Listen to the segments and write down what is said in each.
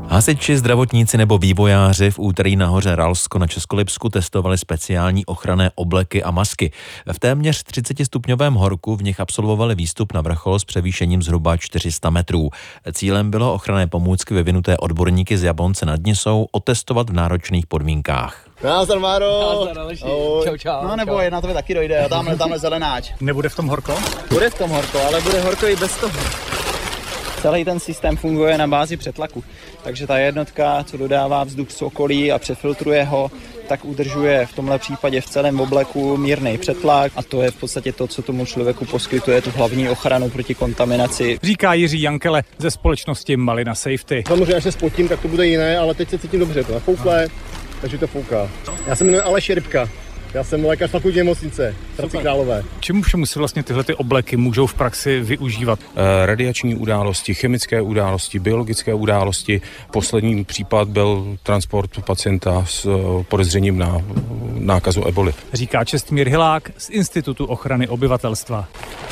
Hasiči, zdravotníci nebo vývojáři v úterý na hoře Ralsko na Českolipsku testovali speciální ochranné obleky a masky. V téměř 30stupňovém horku v nich absolvovali výstup na vrchol s převýšením zhruba 400 metrů. Cílem bylo ochranné pomůcky vyvinuté odborníky z Jablonce nad Nisou otestovat v náročných podmínkách. Nazdar, Máro. Čau. No nebo na tebe taky dojde, tamhle zelenáč. Nebude v tom horko? Bude v tom horko, ale bude horko i bez toho. Celý ten systém funguje na bázi přetlaku, takže ta jednotka, co dodává vzduch z okolí a přefiltruje ho, tak udržuje v tomhle případě v celém obleku mírný přetlak a to je v podstatě to, co tomu člověku poskytuje tu hlavní ochranu proti kontaminaci. Říká Jiří Jankele ze společnosti Malina Safety. Samozřejmě, až se spotím, tak to bude jiné, ale teď se cítím dobře, to nafoukle, takže to fouká. Já se jmenuji Aleš Rybka. Já jsem lékař fakultní nemocnice v Hradci Králové. Čemu všemu se vlastně tyhle obleky můžou v praxi využívat? Radiační události, chemické události, biologické události. Poslední případ byl transport pacienta s podezřením na nákazu eboli. Říká Čestmír Hilák z Institutu ochrany obyvatelstva.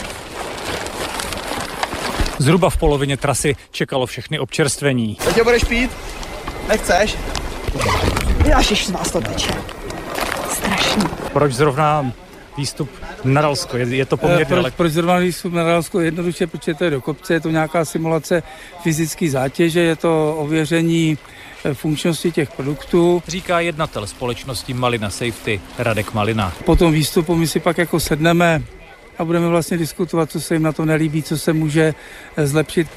Zhruba v polovině trasy čekalo všechny občerstvení. Teď budeš pít? Nechceš? Ježiš, nás to teče. Strašný. Proč zrovna výstup na Ralsko? Je to poměrně Proč zrovna výstup na Ralsko? Jednoduše, protože to je do kopce, je to nějaká simulace fyzické zátěže, je to ověření funkčnosti těch produktů. Říká jednatel společnosti Malina Safety Radek Malina. Po tom výstupu my si pak jako sedneme a budeme vlastně diskutovat, co se jim na to nelíbí, co se může zlepšit.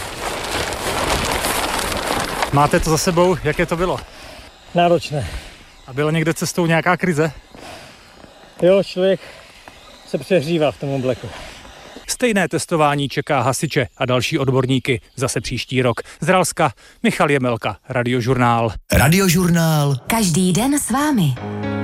Máte to za sebou? Jaké to bylo? Náročné. A byla někde cestou nějaká krize? Jo, člověk se přehřívá v tom obleku. Stejné testování čeká hasiče a další odborníky zase příští rok. Z Ralska Michal Jemelka, Radiožurnál. Radiožurnál. Každý den s vámi.